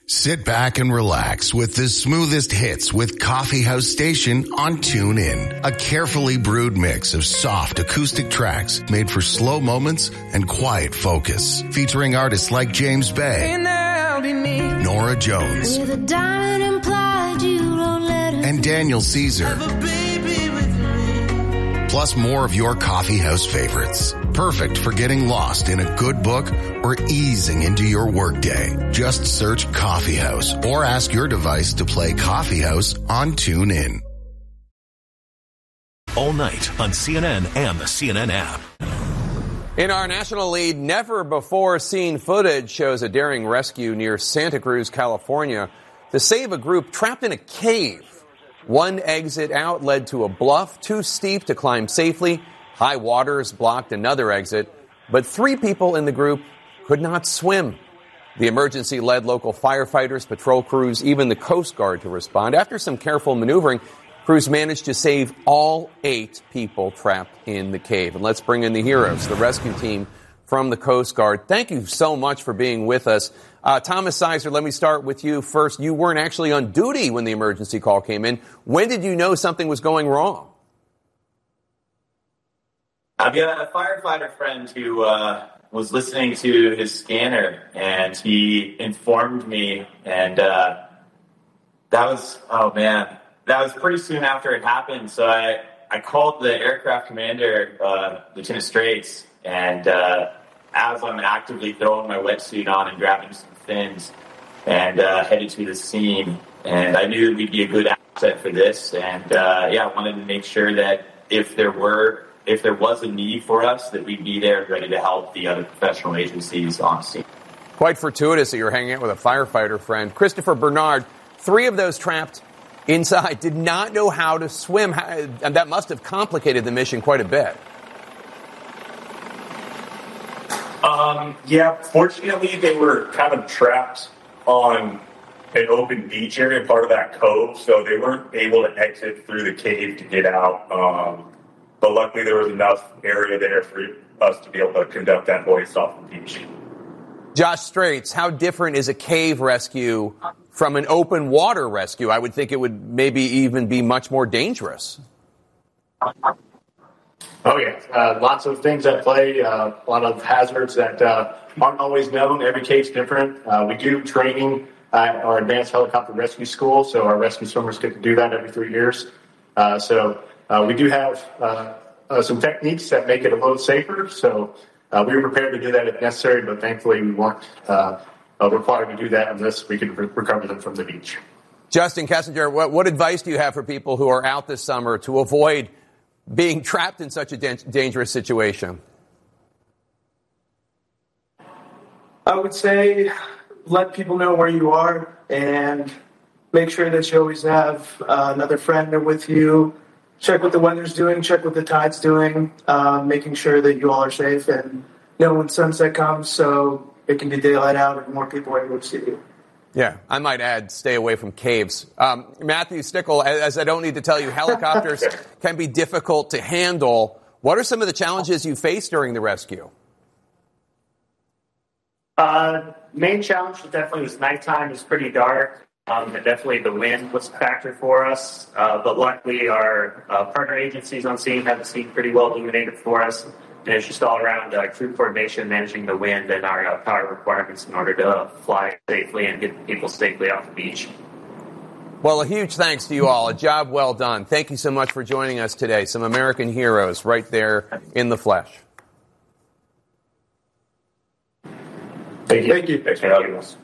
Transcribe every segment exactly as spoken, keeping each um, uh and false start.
Sit back and relax with the smoothest hits with Coffee House Station on TuneIn. A carefully brewed mix of soft acoustic tracks made for slow moments and quiet focus. Featuring artists like James Bay, Nora Jones, and Daniel Caesar. Plus more of your coffee house favorites. Perfect for getting lost in a good book or easing into your workday. Just search Coffee House or ask your device to play Coffee House on TuneIn. All night on C N N and the C N N app. In our national lead, never-before-seen footage shows a daring rescue near Santa Cruz, California, to save a group trapped in a cave. One exit out led to a bluff too steep to climb safely. High waters blocked another exit, but three people in the group could not swim. The emergency led local firefighters, patrol crews, even the Coast Guard to respond. After some careful maneuvering, crews managed to save all eight people trapped in the cave. And let's bring in the heroes, the rescue team from the Coast Guard. Thank you so much for being with us. Uh, Thomas Sizer, let me start with you first. You weren't actually on duty when the emergency call came in. When did you know something was going wrong? I've got a firefighter friend who uh, was listening to his scanner, and he informed me, and uh, that was, oh man, that was pretty soon after it happened. So I, I called the aircraft commander, uh, Lieutenant Straits, and uh, as I'm actively throwing my wetsuit on and grabbing some fins and uh, headed to the scene, and I knew we'd be a good asset for this, and uh, yeah, I wanted to make sure that if there were If there was a need for us, that we'd be there ready to help the other professional agencies on scene. Quite fortuitous that you're hanging out with a firefighter friend. Christopher Bernard, three of those trapped inside did not know how to swim, and that must have complicated the mission quite a bit. Um, yeah, fortunately, they were kind of trapped on an open beach area, part of that cove, so they weren't able to exit through the cave to get out. Um, But luckily, there was enough area there for us to be able to conduct that hoist off the beach. Josh Straits, how different is a cave rescue from an open water rescue? I would think it would maybe even be much more dangerous. Oh, yeah. Uh, lots of things at play, uh, a lot of hazards that uh, aren't always known. Every cave's different. Uh, we do training at our advanced helicopter rescue school, so our rescue swimmers get to do that every three years. Uh, so Uh, we do have uh, uh, some techniques that make it a little safer, so uh, we were prepared to do that if necessary, but thankfully we weren't uh, uh, required to do that unless we could re- recover them from the beach. Justin Kessinger, what, what advice do you have for people who are out this summer to avoid being trapped in such a dan- dangerous situation? I would say let people know where you are and make sure that you always have uh, another friend with you. Check what the weather's doing, check what the tide's doing, uh, making sure that you all are safe and know when sunset comes so it can be daylight out and more people are able to see you. Yeah, I might add, stay away from caves. Um, Matthew Stickle, as I don't need to tell you, helicopters can be difficult to handle. What are some of the challenges you faced during the rescue? Uh, main challenge was definitely was nighttime. It was pretty dark. Um, and definitely the wind was a factor for us, uh, but luckily our uh, partner agencies on scene have the scene pretty well illuminated for us, and it's just all around uh, crew coordination, managing the wind and our uh, power requirements in order to fly safely and get people safely off the beach. Well, a huge thanks to you all. A job well done. Thank you so much for joining us today. Some American heroes right there in the flesh. Thank you. Thank you. Thanks for having us.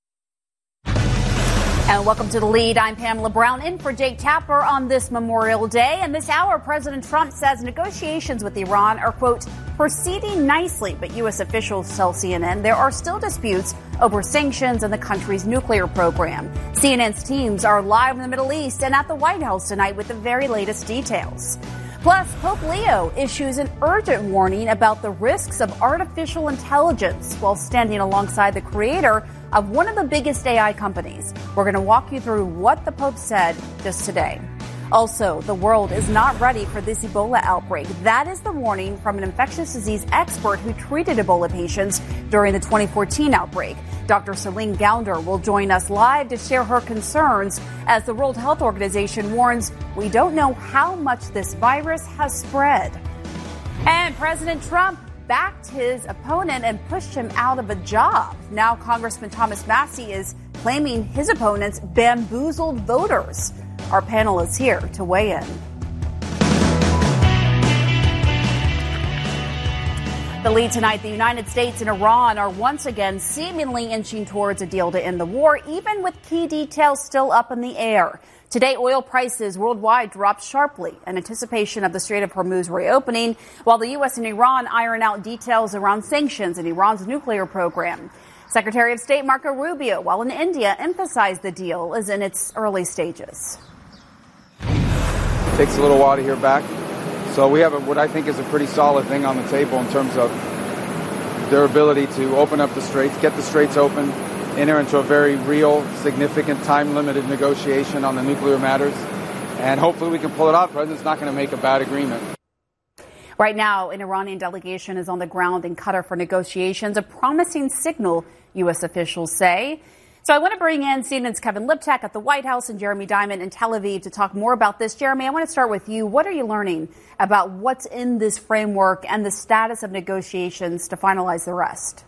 And welcome to The Lead. I'm Pamela Brown in for Jake Tapper on this Memorial Day. And this hour, President Trump says negotiations with Iran are, quote, proceeding nicely. But U S officials tell C N N there are still disputes over sanctions and the country's nuclear program. C N N's teams are live in the Middle East and at the White House tonight with the very latest details. Plus, Pope Leo issues an urgent warning about the risks of artificial intelligence while standing alongside the creator of one of the biggest A I companies. We're going to walk you through what the Pope said just today. Also, the world is not ready for this Ebola outbreak. That is the warning from an infectious disease expert who treated Ebola patients during the twenty fourteen outbreak. Doctor Celine Gounder will join us live to share her concerns as the World Health Organization warns we don't know how much this virus has spread. And President Trump backed his opponent and pushed him out of a job. Now Congressman Thomas Massie is claiming his opponents bamboozled voters. Our panel is here to weigh in. The lead tonight, the United States and Iran are once again seemingly inching towards a deal to end the war, even with key details still up in the air. Today, oil prices worldwide dropped sharply in anticipation of the Strait of Hormuz reopening, while the U S and Iran iron out details around sanctions and Iran's nuclear program. Secretary of State Marco Rubio, while in India, emphasized the deal is in its early stages. It takes a little while to hear back. So we have a, what I think is a pretty solid thing on the table in terms of their ability to open up the straits, get the straits open, enter into a very real, significant, time-limited negotiation on the nuclear matters. And hopefully we can pull it off. The president's not going to make a bad agreement. Right now, an Iranian delegation is on the ground in Qatar for negotiations, a promising signal, U S officials say. So I want to bring in C N N's Kevin Liptak at the White House and Jeremy Diamond in Tel Aviv to talk more about this. Jeremy, I want to start with you. What are you learning about what's in this framework and the status of negotiations to finalize the rest?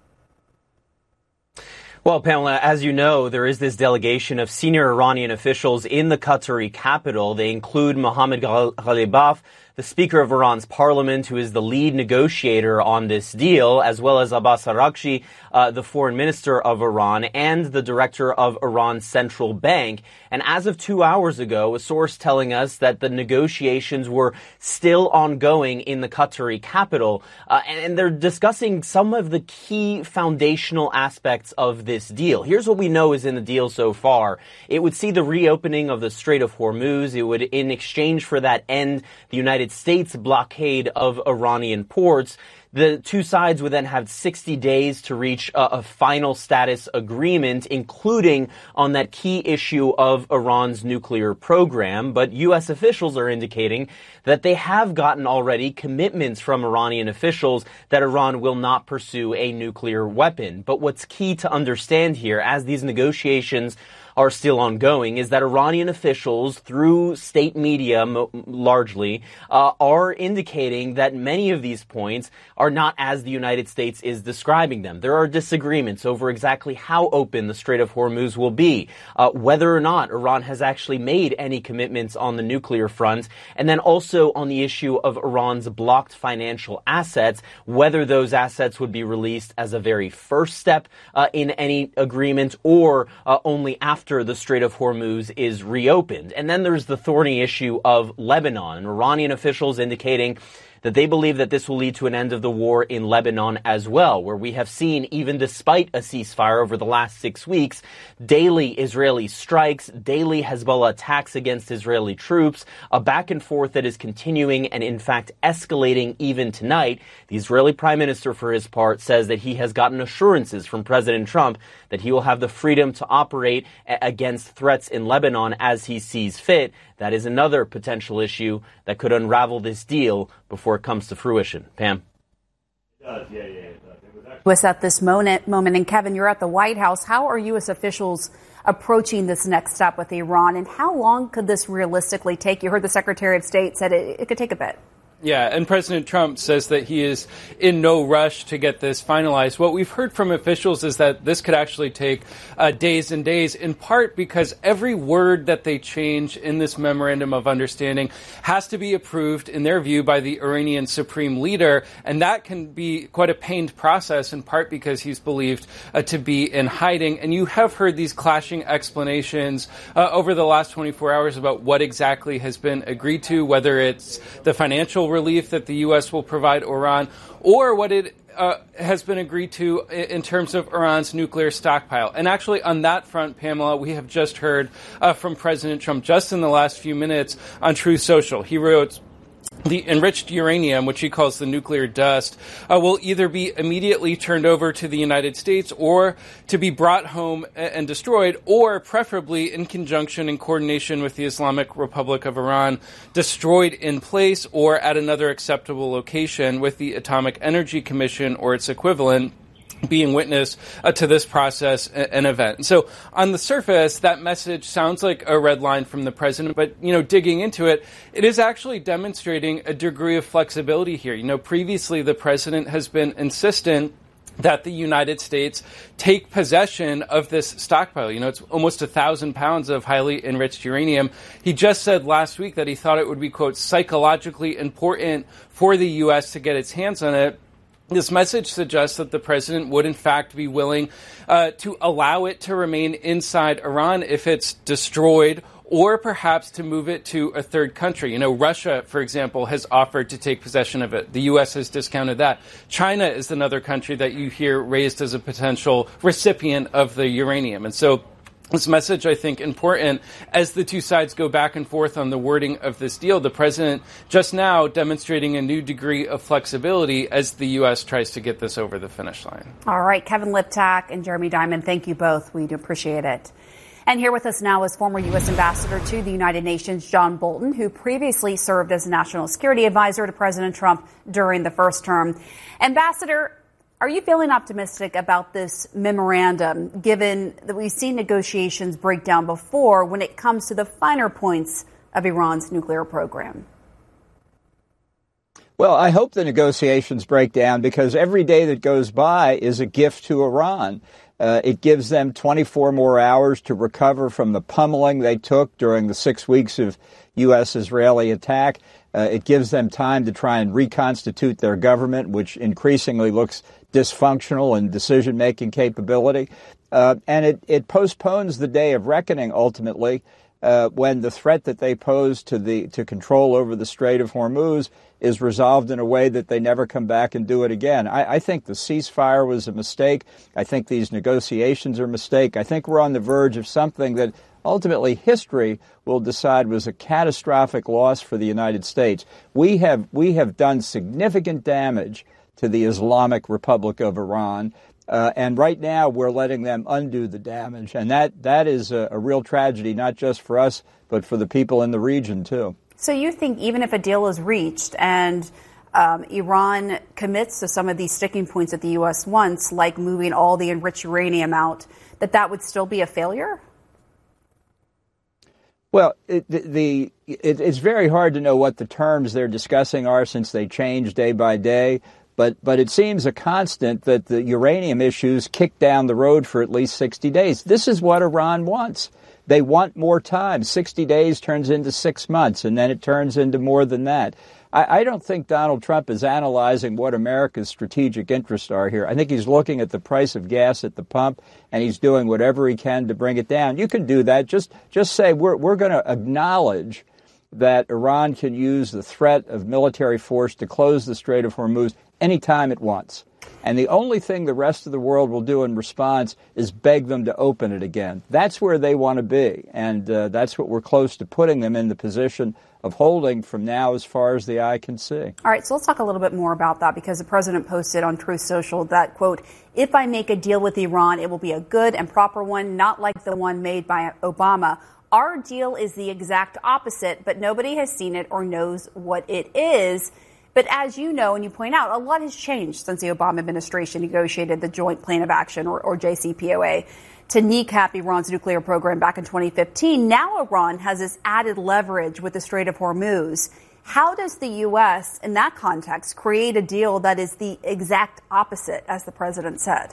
Well, Pamela, as you know, there is this delegation of senior Iranian officials in the Qatari capital. They include Mohammad Ghalibaf, the Speaker of Iran's parliament, who is the lead negotiator on this deal, as well as Abbas Araghchi, uh, the foreign minister of Iran, and the director of Iran's central bank. And as of two hours ago, a source telling us that the negotiations were still ongoing in the Qatari capital, uh, and, and they're discussing some of the key foundational aspects of this deal. Here's what we know is in the deal so far. It would see the reopening of the Strait of Hormuz. It would, in exchange for that, end the United States blockade of Iranian ports. The two sides would then have sixty days to reach a, a final status agreement, including on that key issue of Iran's nuclear program. But U S officials are indicating that they have gotten already commitments from Iranian officials that Iran will not pursue a nuclear weapon. But what's key to understand here, as these negotiations are still ongoing, is that Iranian officials, through state media mo- largely, uh, are indicating that many of these points are not as the United States is describing them. There are disagreements over exactly how open the Strait of Hormuz will be, uh, whether or not Iran has actually made any commitments on the nuclear front, and then also on the issue of Iran's blocked financial assets, whether those assets would be released as a very first step uh, in any agreement or uh, only after the Strait of Hormuz is reopened. And then there's the thorny issue of Lebanon. Iranian officials indicating that they believe that this will lead to an end of the war in Lebanon as well, where we have seen, even despite a ceasefire over the last six weeks, daily Israeli strikes, daily Hezbollah attacks against Israeli troops, a back and forth that is continuing and in fact escalating even tonight. The Israeli Prime Minister, for his part, says that he has gotten assurances from President Trump that he will have the freedom to operate a- against threats in Lebanon as he sees fit. That is another potential issue that could unravel this deal before it comes to fruition. Pam? It does, yeah, yeah. It does. It was actually- was at this moment, moment, and Kevin, you're at the White House. How are U S officials approaching this next step with Iran, and how long could this realistically take? You heard the Secretary of State said it, it could take a bit. Yeah, and President Trump says that he is in no rush to get this finalized. What we've heard from officials is that this could actually take uh, days and days, in part because every word that they change in this memorandum of understanding has to be approved, in their view, by the Iranian supreme leader, and that can be quite a pained process, in part because he's believed uh, to be in hiding. And you have heard these clashing explanations uh, over the last twenty-four hours about what exactly has been agreed to, whether it's the financial relief that the U S will provide Iran, or what it uh, has been agreed to in terms of Iran's nuclear stockpile. And actually, on that front, Pamela, we have just heard uh, from President Trump just in the last few minutes on Truth Social. He wrote, the enriched uranium, which he calls the nuclear dust, uh, will either be immediately turned over to the United States or to be brought home and destroyed, or preferably in conjunction and coordination with the Islamic Republic of Iran, destroyed in place or at another acceptable location with the Atomic Energy Commission or its equivalent. being witness uh, to this process and event. And so on the surface, that message sounds like a red line from the president, but, you know, digging into it, it is actually demonstrating a degree of flexibility here. You know, previously the president has been insistent that the United States take possession of this stockpile. You know, it's almost a thousand pounds of highly enriched uranium. He just said last week that he thought it would be, quote, psychologically important for the U S to get its hands on it. This message suggests that the president would, in fact, be willing uh, to allow it to remain inside Iran if it's destroyed, or perhaps to move it to a third country. You know, Russia, for example, has offered to take possession of it. The U S has discounted that. China is another country that you hear raised as a potential recipient of the uranium. And so this message, I think, important as the two sides go back and forth on the wording of this deal. The president just now demonstrating a new degree of flexibility as the U S tries to get this over the finish line. All right, Kevin Liptak and Jeremy Diamond, thank you both. We do appreciate it. And here with us now is former U S Ambassador to the United Nations, John Bolton, who previously served as National Security Advisor to President Trump during the first term. Ambassador, are you feeling optimistic about this memorandum, given that we've seen negotiations break down before when it comes to the finer points of Iran's nuclear program? Well, I hope the negotiations break down, because every day that goes by is a gift to Iran. Uh, it gives them twenty-four more hours to recover from the pummeling they took during the six weeks of U S-Israeli attack. Uh, it gives them time to try and reconstitute their government, which increasingly looks dysfunctional in decision-making capability. Uh, and it, it postpones the day of reckoning, ultimately, uh, when the threat that they pose to the to control over the Strait of Hormuz is resolved in a way that they never come back and do it again. I, I think the ceasefire was a mistake. I think these negotiations are a mistake. I think we're on the verge of something that ultimately history will decide was a catastrophic loss for the United States. We have we have done significant damage to the Islamic Republic of Iran. Uh, and right now we're letting them undo the damage. And that that is a, a real tragedy, not just for us, but for the people in the region, too. So you think even if a deal is reached and um, Iran commits to some of these sticking points that the U S wants, like moving all the enriched uranium out, that that would still be a failure? Well, it, the, the it, it's very hard to know what the terms they're discussing are, since they change day by day. But but it seems a constant that the uranium issues kick down the road for at least sixty days. This is what Iran wants. They want more time. sixty days turns into six months, and then it turns into more than that. I, I don't think Donald Trump is analyzing what America's strategic interests are here. I think he's looking at the price of gas at the pump, and he's doing whatever he can to bring it down. You can do that. Just just say we're we're going to acknowledge that Iran can use the threat of military force to close the Strait of Hormuz anytime it wants. And the only thing the rest of the world will do in response is beg them to open it again. That's where they want to be. And uh, that's what we're close to putting them in the position of holding from now as far as the eye can see. All right, so let's talk a little bit more about that, because the president posted on Truth Social that, quote, if I make a deal with Iran, it will be a good and proper one, not like the one made by Obama. Our deal is the exact opposite, but nobody has seen it or knows what it is. But as you know, and you point out, a lot has changed since the Obama administration negotiated the Joint Plan of Action, or, or J C P O A, to kneecap Iran's nuclear program back in twenty fifteen. Now Iran has this added leverage with the Strait of Hormuz. How does the U S, in that context, create a deal that is the exact opposite, as the president said?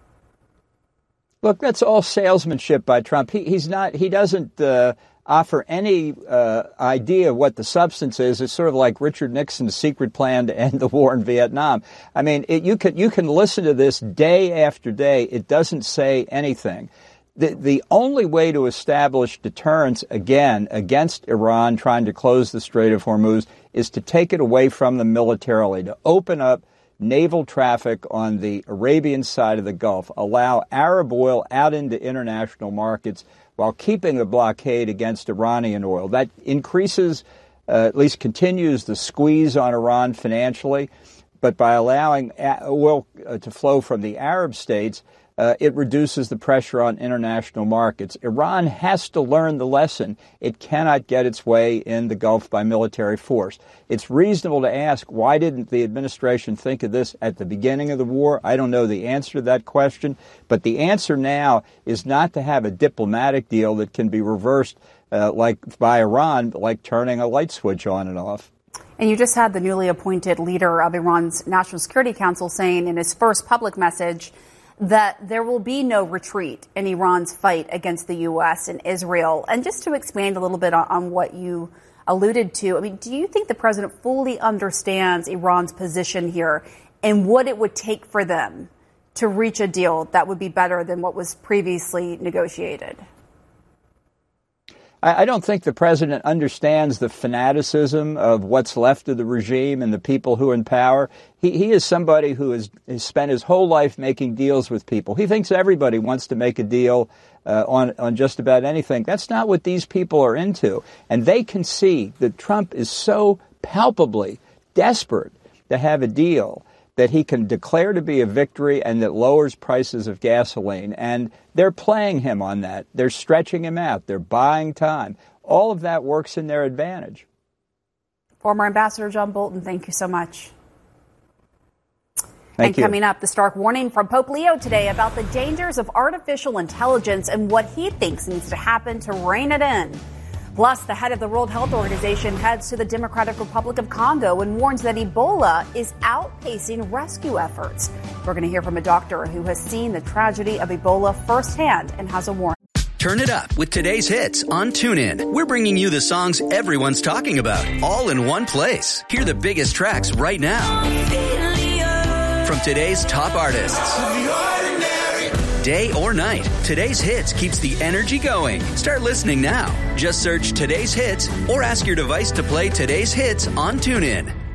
Look, that's all salesmanship by Trump. He, he's not, he doesn't uh, offer any uh, idea of what the substance is. It's sort of like Richard Nixon's secret plan to end the war in Vietnam. I mean, it, you can you can listen to this day after day. It doesn't say anything. The, the only way to establish deterrence, again, against Iran trying to close the Strait of Hormuz is to take it away from them militarily, to open up naval traffic on the Arabian side of the Gulf, allow Arab oil out into international markets while keeping the blockade against Iranian oil. That increases, uh, at least continues, the squeeze on Iran financially. But by allowing oil uh, to flow from the Arab states, uh, it reduces the pressure on international markets. Iran has to learn the lesson. It cannot get its way in the Gulf by military force. It's reasonable to ask, why didn't the administration think of this at the beginning of the war? I don't know the answer to that question, but the answer now is not to have a diplomatic deal that can be reversed uh, like by Iran, like turning a light switch on and off. And you just had the newly appointed leader of Iran's National Security Council saying in his first public message that there will be no retreat in Iran's fight against the U S and Israel. And just to expand a little bit on, on what you alluded to, I mean, do you think the president fully understands Iran's position here and what it would take for them to reach a deal that would be better than what was previously negotiated? I don't think the president understands the fanaticism of what's left of the regime and the people who are in power. He, he is somebody who has, has spent his whole life making deals with people. He thinks everybody wants to make a deal uh, on, on just about anything. That's not what these people are into. And they can see that Trump is so palpably desperate to have a deal that he can declare to be a victory and that lowers prices of gasoline. And they're playing him on that. They're stretching him out. They're buying time. All of that works in their advantage. Former Ambassador John Bolton, thank you so much. Thank and you. Coming up, the stark warning from Pope Leo today about the dangers of artificial intelligence and what he thinks needs to happen to rein it in. Plus, the head of the World Health Organization heads to the Democratic Republic of Congo and warns that Ebola is outpacing rescue efforts. We're going to hear from a doctor who has seen the tragedy of Ebola firsthand and has a warning. Turn it up with today's hits on TuneIn. We're bringing you the songs everyone's talking about, all in one place. Hear the biggest tracks right now from today's top artists. Day or night, today's hits keeps the energy going. Start listening now. Just search today's hits or ask your device to play today's hits on TuneIn.